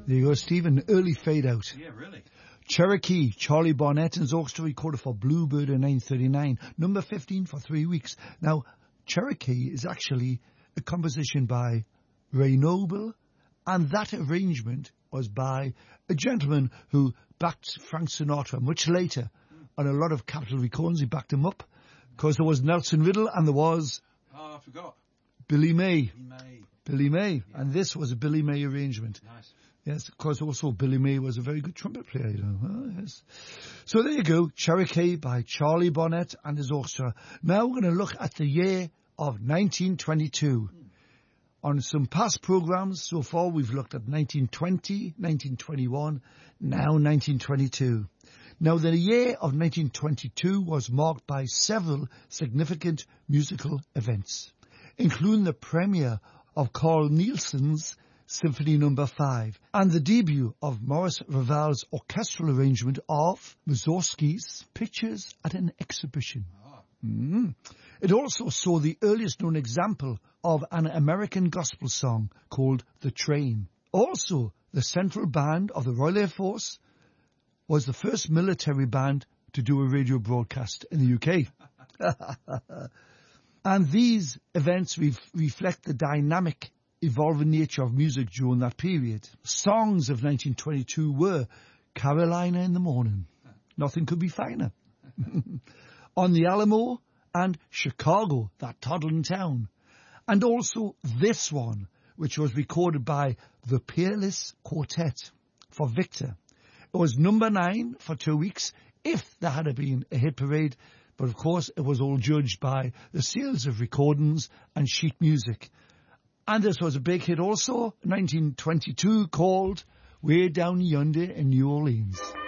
There you go, Stephen. Early fade out. Yeah, really. Cherokee, Charlie Barnett and his orchestra recorded for Bluebird in 1939. Number 15 for 3 weeks. Now, Cherokee is actually a composition by Ray Noble, and that arrangement was by a gentleman who backed Frank Sinatra much later on a lot of Capitol recordings. He backed him up because there was Nelson Riddle and there was... Oh, I forgot. Billy May. Billy May. Yeah. And this was a Billy May arrangement. Nice. Yes, of course, also Billy May was a very good trumpet player, you know. Oh, yes. So there you go, Cherokee by Charlie Barnett and his orchestra. Now we're going to look at the year of 1922. On some past programs so far, we've looked at 1920, 1921, now 1922. Now, the year of 1922 was marked by several significant musical events, including the premiere of Carl Nielsen's Symphony No. 5 and the debut of Maurice Ravel's orchestral arrangement of Mussorgsky's Pictures at an Exhibition. It also saw the earliest known example of an American gospel song called The Train. Also, the Central Band of the Royal Air Force was the first military band to do a radio broadcast in the UK. And these events reflect the dynamic, evolving nature of music during that period. Songs of 1922 were Carolina in the Morning, Nothing Could Be Finer, On the Alamo, and Chicago, That Toddling Town. And also this one, which was recorded by the Peerless Quartet for Victor. It was number 9 for 2 weeks, if there had been a hit parade. But of course, it was all judged by the sales of recordings and sheet music. And this was a big hit also, 1922, called Way Down Yonder in New Orleans.